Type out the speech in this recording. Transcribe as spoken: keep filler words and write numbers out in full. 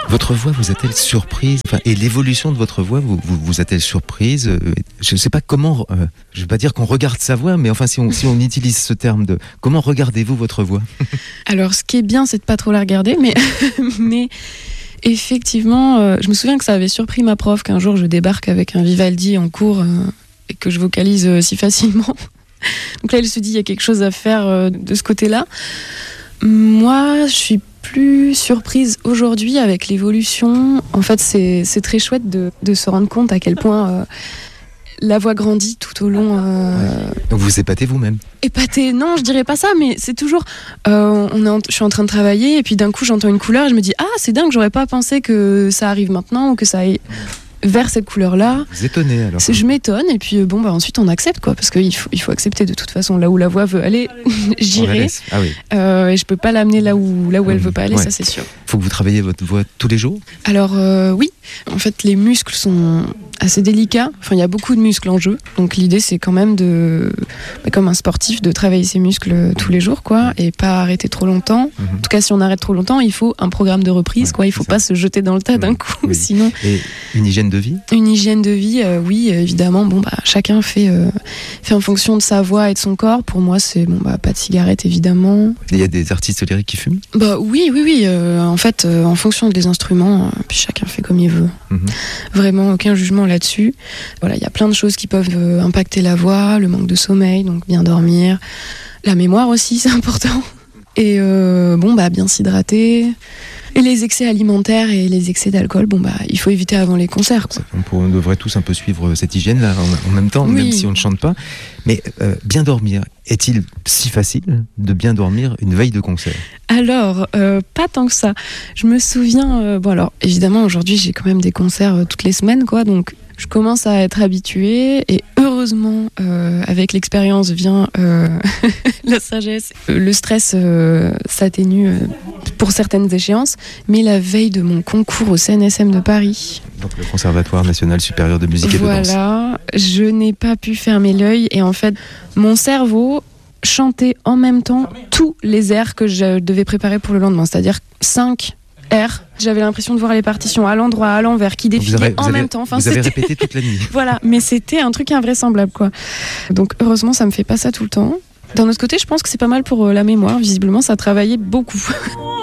Votre voix vous a-t-elle surprise, enfin, et l'évolution de votre voix vous, vous, vous a-t-elle surprise? Je ne sais pas comment, euh, je ne vais pas dire qu'on regarde sa voix, mais enfin si on, si on utilise ce terme de comment regardez-vous votre voix? Alors ce qui est bien, c'est de pas trop la regarder, mais, mais effectivement, euh, je me souviens que ça avait surpris ma prof qu'un jour je débarque avec un Vivaldi en cours euh, et que je vocalise euh, si facilement. Donc là, elle se dit il y a quelque chose à faire euh, de ce côté-là. Moi, je suis plus surprise aujourd'hui avec l'évolution. En fait, c'est, c'est très chouette de, de se rendre compte à quel point euh, la voix grandit tout au long. Euh... Donc vous épatez vous-même? Épaté, non, je dirais pas ça, mais c'est toujours. Euh, on est en, je suis en train de travailler et puis d'un coup j'entends une couleur et je me dis ah c'est dingue, j'aurais pas pensé que ça arrive maintenant ou que ça aille vers cette couleur-là. Vous étonnez alors? C'est, je m'étonne et puis bon bah ensuite on accepte quoi, parce qu'il faut il faut accepter de toute façon là où la voix veut aller, j'irai. Ah oui. Euh, et je peux pas l'amener là où là où elle veut pas aller, ouais. Ça c'est sûr. Faut que vous travailliez votre voix tous les jours? Alors euh, oui, en fait les muscles sont assez délicats. Enfin il y a beaucoup de muscles en jeu, donc l'idée c'est quand même de, bah, comme un sportif, de travailler ses muscles tous les jours quoi, et pas arrêter trop longtemps. Mm-hmm. En tout cas si on arrête trop longtemps, il faut un programme de reprise ouais, quoi. Il faut pas se jeter dans le tas d'un coup, oui. Sinon. Et une hygiène de vie? Une hygiène de vie, euh, oui, évidemment. Bon, bah, chacun fait, euh, fait en fonction de sa voix et de son corps. Pour moi, c'est bon, bah, pas de cigarette, évidemment. Il y a des artistes lyriques qui fument? Bah oui, oui, oui. Euh, en fait, euh, en fonction des instruments, euh, puis chacun fait comme il veut. Mm-hmm. Vraiment, aucun jugement là-dessus. Voilà, il y a plein de choses qui peuvent euh, impacter la voix, le manque de sommeil, donc bien dormir, la mémoire aussi, c'est important. Et euh, bon, bah, bien s'hydrater. Et les excès alimentaires et les excès d'alcool, bon bah il faut éviter avant les concerts, quoi. On, pour, on devrait tous un peu suivre cette hygiène-là en, en même temps, oui. Même si on ne chante pas. Mais euh, bien dormir, est-il si facile de bien dormir une veille de concert? Alors, euh, pas tant que ça. Je me souviens, euh, bon alors évidemment aujourd'hui j'ai quand même des concerts euh, toutes les semaines, quoi, donc je commence à être habituée et heureusement, euh, avec l'expérience vient euh, la sagesse. Le stress euh, s'atténue euh, pour certaines échéances, mais la veille de mon concours au C N S M de Paris. Donc le Conservatoire National Supérieur de Musique et voilà, de Danse. Voilà, je n'ai pas pu fermer l'œil et en fait, mon cerveau chantait en même temps tous les airs que je devais préparer pour le lendemain, c'est-à-dire cinq R. J'avais l'impression de voir les partitions à l'endroit, à l'envers, qui défilaient avez, en avez, même temps. Enfin, vous avez répété toute la nuit. Voilà, mais c'était un truc invraisemblable, quoi. Donc heureusement, ça me fait pas ça tout le temps. D'un autre côté, je pense que c'est pas mal pour euh, la mémoire. Visiblement, ça travaillait beaucoup.